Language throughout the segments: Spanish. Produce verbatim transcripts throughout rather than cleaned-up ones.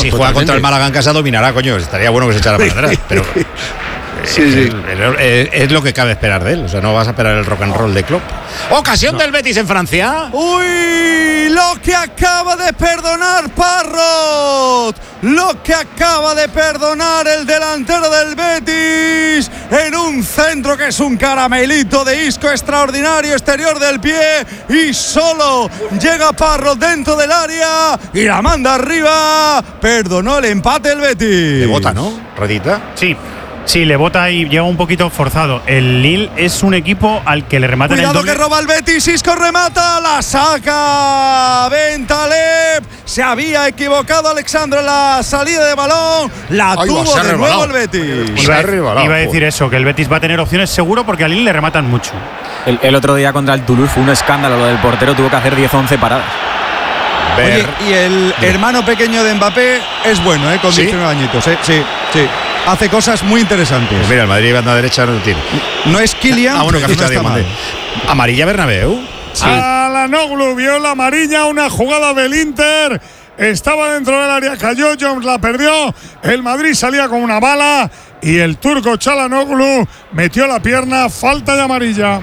si juega contra el Málaga en casa dominará, coño. Estaría bueno que se echara para atrás, pero sí, es, sí. Es, es lo que cabe esperar de él. O sea, no vas a esperar el rock and roll de Klopp. Ocasión no. del Betis en Francia. Uy, lo que acaba de perdonar Parrot, lo que acaba de perdonar el delantero del Betis en un centro que es un caramelito de Isco extraordinario, exterior del pie, y solo llega Parrot dentro del área y la manda arriba. Perdonó el empate el Betis. Le bota, ¿no? Redita. Sí. Sí, le bota y llega un poquito forzado. El Lille es un equipo al que le rematan Cuidado el doble. Que roba el Betis, Isco remata, la saca Bentaleb. Se había equivocado Alexandro en la salida de balón. La Ay, tuvo de nuevo rebalado. El Betis. Iba, rebalado, iba a decir eso, que el Betis va a tener opciones seguro porque al Lille le rematan mucho. El, el otro día contra el Toulouse fue un escándalo. Lo del portero tuvo que hacer diez once paradas. Oye, y el Bien. hermano pequeño de Mbappé es bueno, ¿eh? Con ¿Sí? diecinueve añitos, ¿eh? Sí, sí. Hace cosas muy interesantes. Pues mira, el Madrid banda derecha no lo tiene. No es Kylian. Ah, bueno, que no está mal. Amarilla Bernabéu. Sí. Alanoglu vio la amarilla, una jugada del Inter. Estaba dentro del área, cayó, Jones la perdió. El Madrid salía con una bala y el turco Çalhanoğlu metió la pierna, falta de amarilla.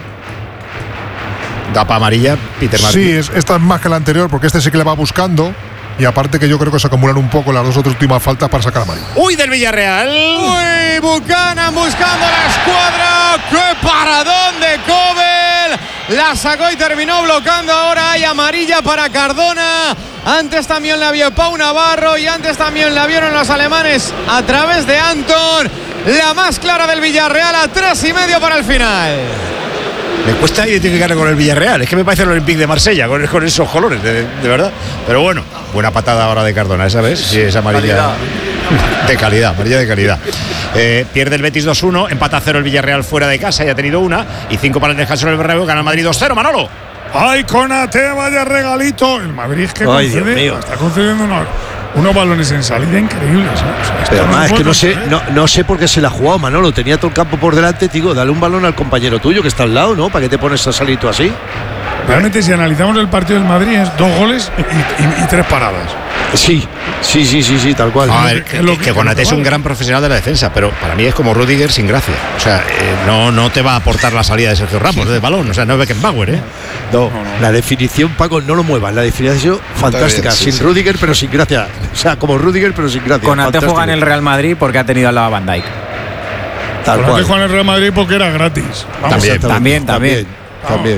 Da para amarilla Peter Martin. Sí, es, esta es más que la anterior porque este sí que le va buscando. Y aparte que yo creo que se acumulan un poco las dos otras últimas faltas para sacar amarilla. Uy, del Villarreal. Uy, Buchanan buscando la escuadra. ¡Qué paradón de Kobel! La sacó y terminó bloqueando. Ahora hay amarilla para Cardona. Antes también la vio Pau Navarro y antes también la vieron los alemanes a través de Anton. La más clara del Villarreal a tres y medio para el final. Me cuesta identificarlo con el Villarreal. Es que me parece el Olympique de Marsella con, con esos colores, de, de verdad. Pero bueno, buena patada ahora de Cardona, ¿esa vez? Sí, es amarilla calidad. de calidad, amarilla de calidad. Eh, pierde el Betis dos uno, empata a cero el Villarreal fuera de casa, ya ha tenido una. Y cinco para el descanso del Bernabéu, gana el Madrid dos cero, Manolo. ¡Ay, Konaté, vaya regalito! El Madrid que Ay, concede, está concediendo unos, unos balones en salida increíbles. ¿eh? O sea, Pero además es que no sé, no, no sé por qué se la ha jugado Manolo. Tenía todo el campo por delante, digo, dale un balón al compañero tuyo que está al lado, ¿no? ¿Para qué te pones a salir tú así? Realmente, si analizamos el partido del Madrid, es dos goles y, y, y tres paradas. Sí, sí, sí, sí, sí, tal cual. A ver, que, que, que Konaté es un gran profesional de la defensa, pero para mí es como Rüdiger sin gracia. O sea, eh, no, no te va a aportar la salida de Sergio Ramos del balón. O sea, no es Beckenbauer, ¿eh? No, la definición, Paco, no lo muevas. La definición fantástica, bien, sí, sin sí. Rüdiger, pero sin gracia. O sea, como Rüdiger, pero sin gracia. Konaté juega en el Real Madrid porque ha tenido al lado a Van Dijk. Tal cual. Konaté juega en el Real Madrid porque era gratis. Vamos, también, también, también. También.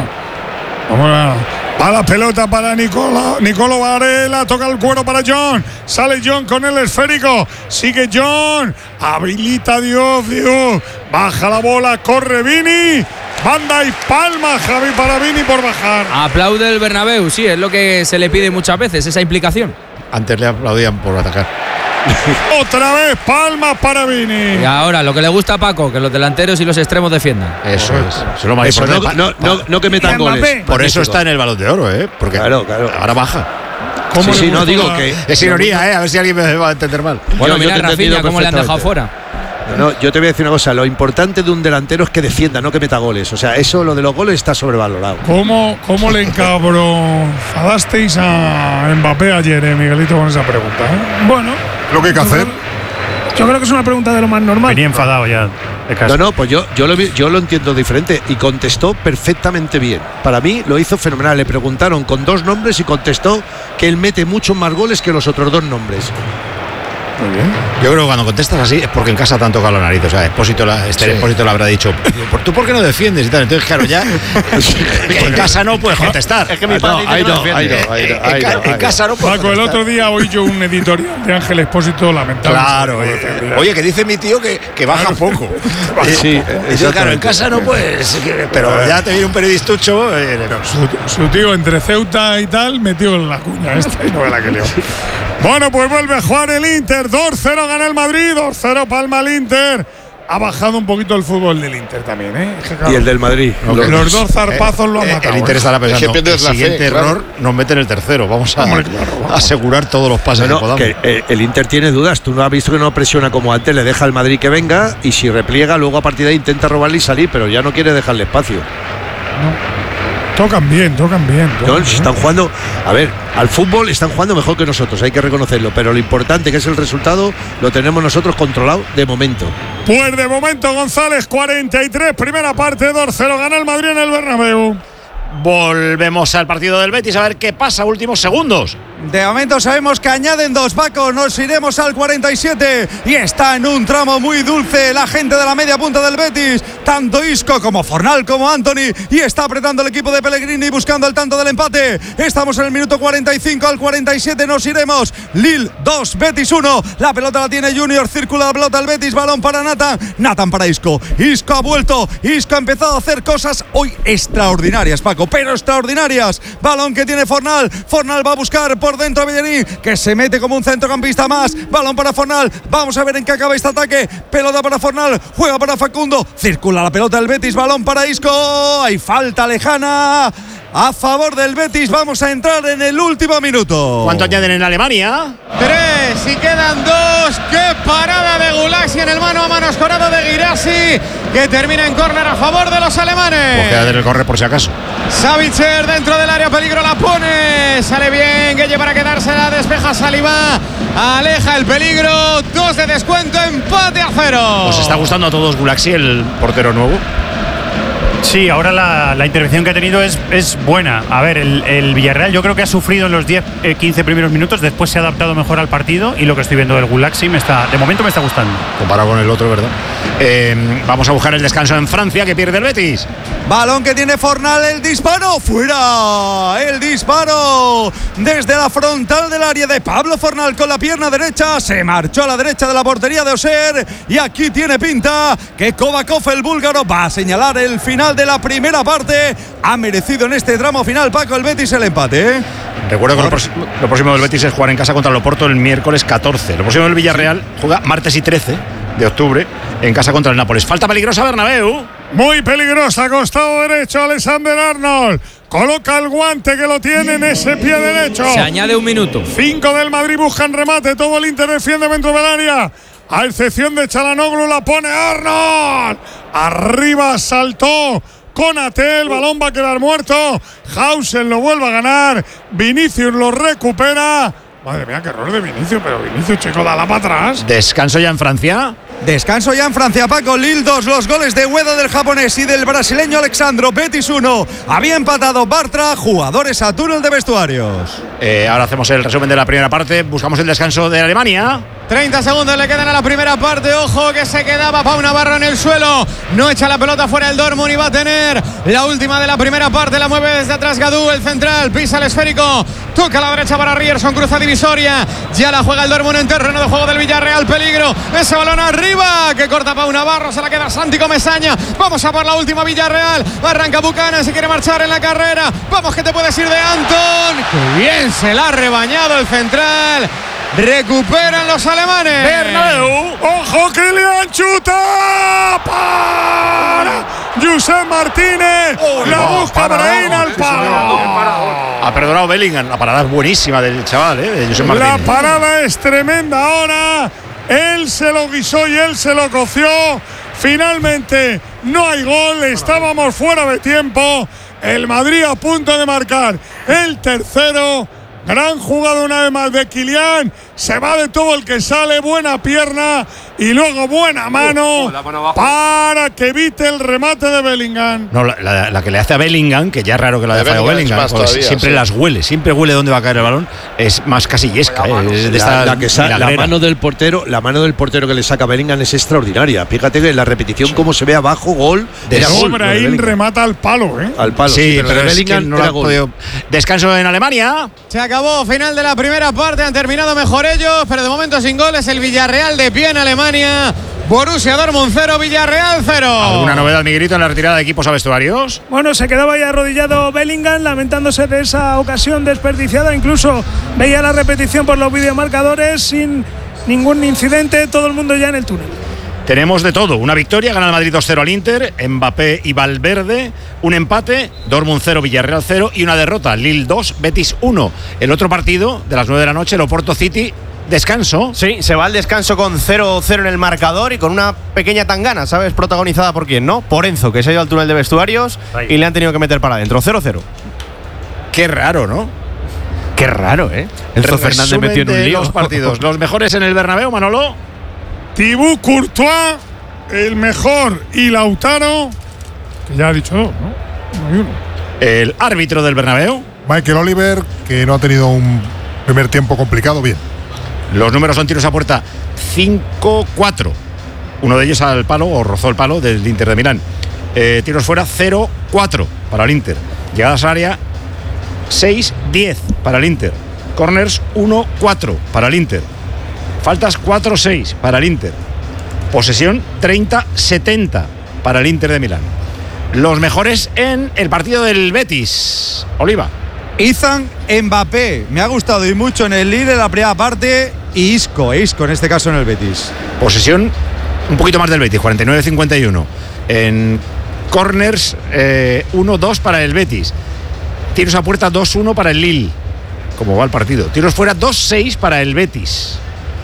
Vamos a, a la pelota para Nicola, Nicolo Varela, toca el cuero para John, sale John con el esférico, sigue John, habilita Dios, Dios, baja la bola, corre Vini, banda y palma Javi para Vini por bajar. Aplaude el Bernabéu, sí, es lo que se le pide muchas veces, esa implicación. Antes le aplaudían por atacar. Otra vez palmas para Vini. Y ahora lo que le gusta a Paco, que los delanteros y los extremos defiendan. Eso es, eso es lo más eso, importante. No, no, no, no que metan goles. Por eso está en el Balón de Oro, ¿eh? Porque claro, claro. ahora baja. ¿Cómo sí, sí, no digo que es ironía, ¿eh? A ver si alguien me va a entender mal. Bueno, mira Rafinha cómo le han dejado fuera. No, yo te voy a decir una cosa, lo importante de un delantero es que defienda, no que meta goles. O sea, eso, lo de los goles está sobrevalorado. ¿Cómo, cómo le encabronadasteis a Mbappé ayer, eh, Miguelito, con esa pregunta? ¿eh? Bueno, lo que hay que hacer. Yo creo que es una pregunta de lo más normal. Venía enfadado ya. De casa. No, no, pues yo, yo, lo, yo lo entiendo diferente y contestó perfectamente bien. Para mí lo hizo fenomenal. Le preguntaron con dos nombres y contestó que él mete muchos más goles que los otros dos nombres. Muy bien. Yo creo que cuando contestas así es porque en casa te han tocado la nariz. O sea, Expósito la, este sí. Expósito le habrá dicho, ¿tú por qué no defiendes? Y tal. Entonces, claro, ya en casa no puedes contestar. Es que mi padre no, ahí no, ahí no, ahí no, ahí no. En casa no puedes Paco, contestar. El otro día oí yo un editorial de Ángel Expósito lamentable. Claro, oye, oye, que dice mi tío que, que baja un poco. Sí, yo, claro, en casa no puedes. Pero ya te viene un periodistucho. Eh, no. su, su tío entre Ceuta y tal metió en la cuña esta y no la que leo. Bueno, pues vuelve a jugar el Inter. dos cero gana el Madrid, dos cero palma el Inter. Ha bajado un poquito el fútbol del Inter también, ¿eh? Es que, claro, y el del Madrid. Los, los, los dos zarpazos eh, lo han matado. El Inter estará pensando, es que el siguiente fe, error claro. nos mete en el tercero. Vamos a Hombre, claro, vamos. asegurar todos los pases no, que podamos. Que, eh, el Inter tiene dudas. Tú no has visto que no presiona como antes. Le deja al Madrid que venga y si repliega, luego a partir de ahí intenta robarle y salir, pero ya no quiere dejarle espacio. No. Tocan bien, tocan bien. Tocan No, bien. si están jugando, a ver, al fútbol están jugando mejor que nosotros, hay que reconocerlo, pero lo importante que es el resultado lo tenemos nosotros controlado de momento. Pues de momento González, cuarenta y tres, primera parte, dos cero, gana el Madrid en el Bernabéu. Volvemos al partido del Betis a ver qué pasa, últimos segundos. De momento sabemos que añaden dos, Paco. Nos iremos al cuarenta y siete y está en un tramo muy dulce la gente de la media punta del Betis, tanto Isco como Fornal como Anthony, y está apretando el equipo de Pellegrini buscando el tanto del empate. Estamos en el minuto cuarenta y cinco, al cuarenta y siete nos iremos. Lille dos, Betis uno. La pelota la tiene Junior, circula la pelota el Betis, balón para Nathan, Nathan para Isco. Isco ha vuelto, Isco ha empezado a hacer cosas hoy extraordinarias, Paco, pero extraordinarias. Balón que tiene Fornal, Fornal va a buscar por dentro a Bellerín, que se mete como un centrocampista más. Balón para Fornal, vamos a ver en qué acaba este ataque. Pelota para Fornal, juega para Facundo, circula la pelota del Betis, balón para Isco. Hay falta lejana a favor del Betis. Vamos a entrar en el último minuto. ¿Cuánto añaden en Alemania? Tres y quedan dos. ¡Qué parada de Gulacsi en el mano a mano escorado de Guirassi, que termina en córner a favor de los alemanes! Pues queda del corre por si acaso. Savitzer dentro del área, peligro, la pone, sale bien Gueye para quedársela, despeja Saliba, aleja el peligro, dos de descuento, empate a cero. ¿Os está gustando a todos Gulacsi, el portero nuevo? Sí, ahora la, la intervención que ha tenido es, es buena. A ver, el, el Villarreal yo creo que ha sufrido en los diez, quince primeros minutos, después se ha adaptado mejor al partido, y lo que estoy viendo del Gulacsi me está, de momento me está gustando. Comparado con el otro, ¿verdad? Eh, vamos a buscar el descanso en Francia, que pierde el Betis. Balón que tiene Fornal, el disparo, fuera, el disparo desde la frontal del área de Pablo Fornal con la pierna derecha, se marchó a la derecha de la portería de Oser, y aquí tiene pinta que Kovakov, el búlgaro, va a señalar el final de la primera parte. Ha merecido en este tramo final, Paco, el Betis el empate, ¿eh? Recuerdo que lo, pros- lo próximo del Betis es jugar en casa contra el Oporto el miércoles catorce. Lo próximo del Villarreal juega martes y trece de octubre en casa contra el Nápoles. Falta peligrosa Bernabéu. Muy peligrosa, costado derecho, Alexander Arnold. Coloca el guante que lo tiene en ese pie derecho. Se añade un minuto. Cinco del Madrid buscan remate, todo el Inter defiende dentro del área. A excepción de Çalhanoğlu, la pone Arnold. Arriba saltó Konaté, el balón va a quedar muerto. Hausen lo vuelve a ganar. Vinicius lo recupera. Madre mía, qué error de Vinicius, pero Vinicius, chico, dala para atrás. Descanso ya en Francia. Descanso ya en Francia, Paco. Lille dos, los goles de Ueda del japonés y del brasileño Alexandro. Betis uno. Había empatado Bartra, jugadores a túnel de vestuarios. Eh, ahora hacemos el resumen de la primera parte. Buscamos el descanso de Alemania. treinta segundos le quedan a la primera parte. Ojo que se quedaba Pau Navarro en el suelo. No echa la pelota fuera el Dortmund y va a tener la última de la primera parte. La mueve desde atrás Gadú, el central. Pisa el esférico. Toca a la derecha para Ryerson. Cruza divisoria. Ya la juega el Dortmund en terreno de juego del Villarreal. Peligro. Ese balón arriba que corta Pau Navarro. Se la queda Santi Comesaña. Vamos a por la última Villarreal. Arranca Buchanan. Si quiere marchar en la carrera. Vamos que te puedes ir de Anton. Qué bien se la ha rebañado el central. Recuperan los alemanes. Bernabéu. ¡Ojo, Kylian chuta! ¡Para! Josep Martínez. Oh, la no, busca para, Brahim no, al sí, palo. Ha perdonado Bellingham. La parada es buenísima del chaval, ¿eh? De Josep La Martínez. parada es tremenda ahora. Él se lo guisó y él se lo coció. Finalmente no hay gol. Estábamos fuera de tiempo. El Madrid a punto de marcar el tercero. Gran jugada una vez más de Kylian. Se va de todo el que sale. Buena pierna y luego buena mano uh, mano para que evite el remate de Bellingham. No, la, la, la que le hace a Bellingham, que ya es raro que la haya fallado Bellingham, más porque todavía, siempre sí. las huele, siempre huele dónde va a caer el balón. Es más casillesca, la, eh, de la, esta la, que sa- la milagrera. mano del portero, la mano del portero que le saca a Bellingham es extraordinaria. Fíjate que la repetición cómo se ve abajo, gol. De Era gol, Sobra lo de ahí Bellingham. remata al palo, ¿eh? Al palo. Sí, Sí, pero, pero de es que Bellingham no era lo ha gol. podido. Descanso en Alemania. Se acabó, final de la primera parte, han terminado mejor ellos, pero de momento sin goles. El Villarreal de pie en Alemania. Borussia Dortmund cero, Villarreal cero. ¿Alguna novedad, Miguelito, en la retirada de equipos a vestuarios? Bueno, se quedaba ya arrodillado Bellingham, lamentándose de esa ocasión desperdiciada. Incluso veía la repetición por los videomarcadores sin ningún incidente, todo el mundo ya en el túnel. Tenemos de todo. Una victoria, gana el Madrid dos cero al Inter, Mbappé y Valverde. Un empate, Dortmund cero, Villarreal cero. Y una derrota, Lille dos, Betis uno. El otro partido de las nueve de la noche, el Oporto City, descanso. Sí, se va al descanso con cero cero en el marcador y con una pequeña tangana, ¿sabes? Protagonizada por quién, ¿no? Por Enzo, que se ha ido al túnel de vestuarios Ay. y le han tenido que meter para adentro. cero cero. Qué raro, ¿no? Qué raro, ¿eh? Enzo Fernández metió en un lío. Los partidos, los mejores en el Bernabéu, Manolo. Thibaut Courtois, el mejor, y Lautaro, que ya ha dicho dos, ¿no? No hay uno. El árbitro del Bernabéu. Michael Oliver, que no ha tenido un primer tiempo complicado, bien. Los números son tiros a puerta cinco cuatro. Uno de ellos al palo, o rozó el palo, del Inter de Milán. Eh, tiros fuera cero cuatro para el Inter. Llegadas al área seis diez para el Inter. Corners uno cuatro para el Inter. Faltas cuatro seis para el Inter. Posesión treinta setenta para el Inter de Milán. Los mejores en el partido del Betis. Oliva. Ethan Mbappé, me ha gustado y mucho en el líder de la primera parte, y Isco, Isco en este caso en el Betis. Posesión un poquito más del Betis, cuarenta y nueve cincuenta y uno. En corners eh, uno dos para el Betis. Tiros a puerta dos uno para el Lille. Como va el partido. Tiros fuera dos seis para el Betis.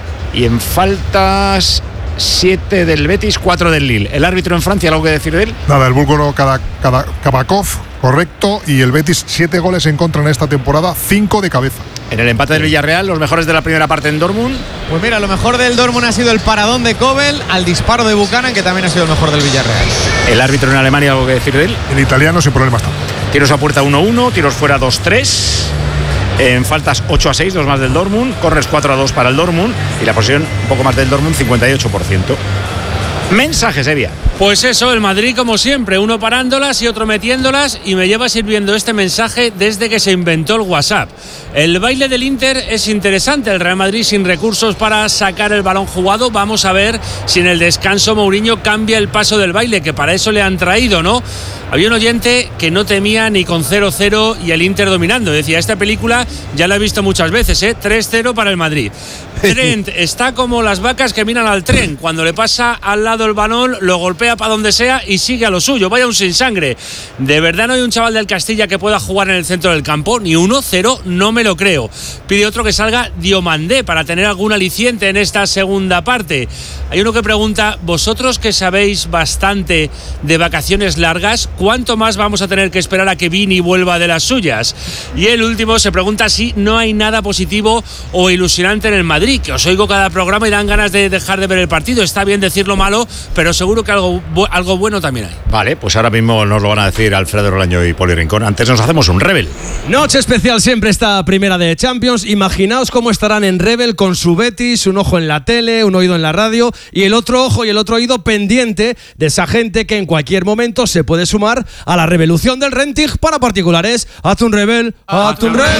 Y en faltas siete del Betis, cuatro del Lille. El árbitro en Francia, ¿algo que decir de él? Nada, el búlgaro Kabakov, correcto, y el Betis siete goles en contra en esta temporada, cinco de cabeza. En el empate del Villarreal, los mejores de la primera parte en Dortmund. Pues mira, lo mejor del Dortmund ha sido el paradón de Kobel al disparo de Buchanan, que también ha sido el mejor del Villarreal. El árbitro en Alemania, ¿algo que decir de él? El italiano sin problemas tampoco. Tiros a puerta uno uno, tiros fuera dos tres. En faltas ocho a seis, dos más del Dortmund. Corners cuatro a dos para el Dortmund. Y la posesión un poco más del Dortmund, cincuenta y ocho por ciento. Mensajes, Evia. Pues eso, el Madrid como siempre, uno parándolas y otro metiéndolas, y me lleva sirviendo este mensaje desde que se inventó el WhatsApp. El baile del Inter es interesante, el Real Madrid sin recursos para sacar el balón jugado. Vamos a ver si en el descanso Mourinho cambia el paso del baile, que para eso le han traído, ¿no? Había un oyente que no temía ni con cero cero y el Inter dominando. Decía, esta película ya la he visto muchas veces, ¿eh? tres cero para el Madrid. Trent está como las vacas que miran al tren. Cuando le pasa al lado el balón, lo golpea para donde sea y sigue a lo suyo. Vaya un sin sangre. ¿De verdad no hay un chaval del Castilla que pueda jugar en el centro del campo? Ni uno, cero, no me lo creo. Pide otro que salga Diomandé para tener algún aliciente en esta segunda parte. Hay uno que pregunta, vosotros que sabéis bastante de vacaciones largas, ¿cuánto más vamos a tener que esperar a que Vini vuelva de las suyas? Y el último se pregunta si no hay nada positivo o ilusionante en el Madrid, que os oigo cada programa y dan ganas de dejar de ver el partido. Está bien decirlo malo, pero seguro que algo, algo bueno también hay. Vale, pues ahora mismo nos lo van a decir Alfredo Rolaño y Poli Rincón. Antes nos hacemos un Rebel. Noche especial siempre esta primera de Champions. Imaginaos cómo estarán en Rebel con su Betis, un ojo en la tele, un oído en la radio y el otro ojo y el otro oído pendiente de esa gente que en cualquier momento se puede sumar a la revolución del renting para particulares. Haz un Rebel, haz un Rebel.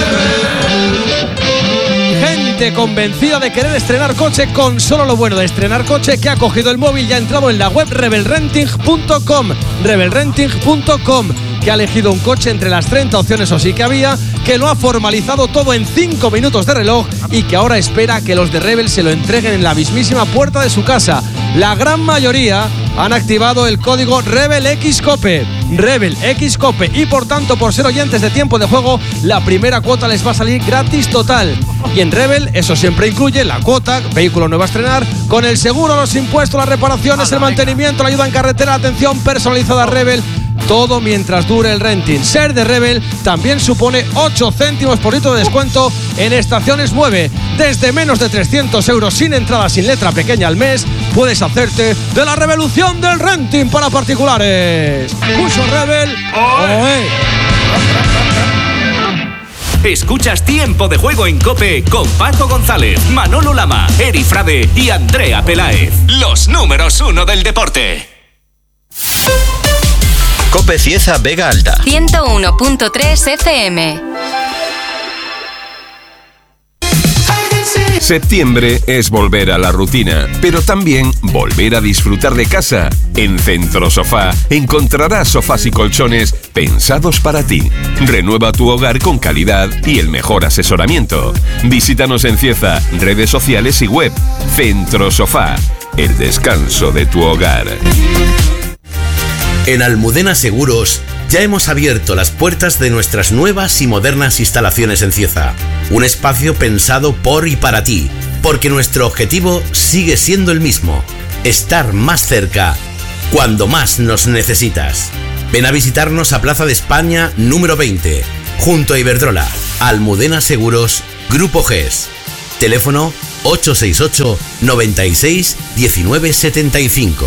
Gente convencida de querer estrenar coche con solo lo bueno de estrenar coche, que ha cogido el móvil y ha entrado en la web rebel renting punto com, rebel renting punto com, que ha elegido un coche entre las treinta opciones o sí que había, que lo ha formalizado todo en cinco minutos de reloj y que ahora espera que los de Rebel se lo entreguen en la mismísima puerta de su casa. La gran mayoría han activado el código RebelXCope, RebelXCope, y por tanto, por ser oyentes de Tiempo de Juego, la primera cuota les va a salir gratis total. Y en Rebel eso siempre incluye la cuota, vehículo nuevo a estrenar, con el seguro, los impuestos, las reparaciones, el mantenimiento, la ayuda en carretera, atención personalizada Rebel. Todo mientras dure el renting. Ser de Rebel también supone ocho céntimos por litro de descuento en estaciones nueve. Desde menos de trescientos euros sin entrada, sin letra pequeña al mes, puedes hacerte de la revolución del renting para particulares. Curso Rebel. ¡Oe! Escuchas Tiempo de Juego en COPE con Paco González, Manolo Lama, Eri Frade y Andrea Peláez. Los números uno del deporte. COPE Cieza Vega Alta ciento uno punto tres F M. Septiembre es volver a la rutina, pero también volver a disfrutar de casa. En Centro Sofá encontrarás sofás y colchones pensados para ti. Renueva tu hogar con calidad y el mejor asesoramiento. Visítanos en Cieza, redes sociales y web. Centro Sofá, el descanso de tu hogar. En Almudena Seguros ya hemos abierto las puertas de nuestras nuevas y modernas instalaciones en Cieza. Un espacio pensado por y para ti, porque nuestro objetivo sigue siendo el mismo, estar más cerca, cuando más nos necesitas. Ven a visitarnos a Plaza de España número veinte, junto a Iberdrola, Almudena Seguros, Grupo G E S. Teléfono ocho seis ocho, noventa y seis, diecinueve setenta y cinco.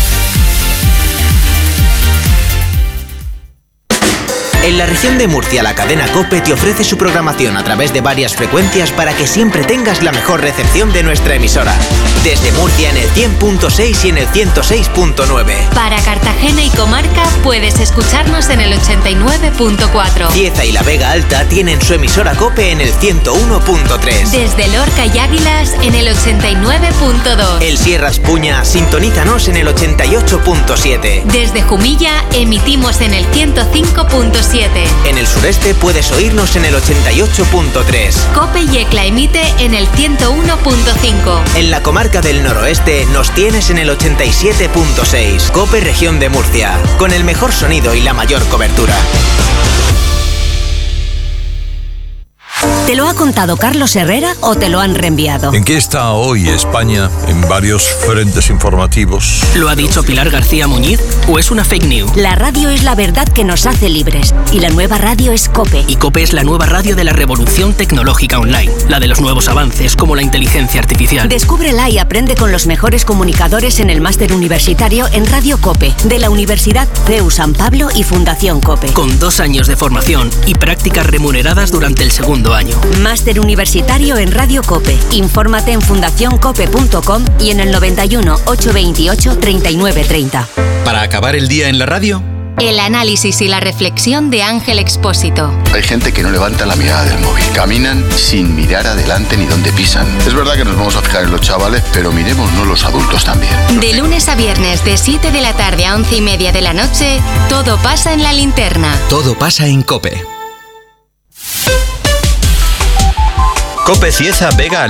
En la región de Murcia, la cadena COPE te ofrece su programación a través de varias frecuencias para que siempre tengas la mejor recepción de nuestra emisora. Desde Murcia en el cien punto seis y en el ciento seis punto nueve. Para Cartagena y comarca puedes escucharnos en el ochenta y nueve punto cuatro. Cieza y la Vega Alta tienen su emisora COPE en el ciento uno punto tres. Desde Lorca y Águilas en el ochenta y nueve punto dos. El Sierra Espuña, sintonízanos en el ochenta y ocho punto siete. Desde Jumilla emitimos en el ciento cinco punto siete. En el sureste puedes oírnos en el ochenta y ocho punto tres. COPE Yecla emite en el ciento uno punto cinco. En la comarca del noroeste nos tienes en el ochenta y siete punto seis. COPE Región de Murcia, con el mejor sonido y la mayor cobertura. ¿Te lo ha contado Carlos Herrera o te lo han reenviado? ¿En qué está hoy España en varios frentes informativos? ¿Lo ha dicho Pilar García Muñiz o es una fake news? La radio es la verdad que nos hace libres y la nueva radio es COPE. Y COPE es la nueva radio de la revolución tecnológica online, la de los nuevos avances como la inteligencia artificial. Descúbrela y aprende con los mejores comunicadores en el máster universitario en Radio COPE de la Universidad C E U San Pablo y Fundación COPE. Con dos años de formación y prácticas remuneradas durante el segundo año. Máster universitario en Radio COPE. Infórmate en fundación cope punto com y en el noventa y uno, ochocientos veintiocho, treinta y nueve treinta. Para acabar el día en la radio, el análisis y la reflexión de Ángel Expósito. Hay gente que no levanta la mirada del móvil. Caminan sin mirar adelante ni dónde pisan. Es verdad que nos vamos a fijar en los chavales, pero miremosnos los adultos también. De lunes a viernes, de siete de la tarde a once y media de la noche, todo pasa en la linterna. Todo pasa en COPE. COPE Cieza Vega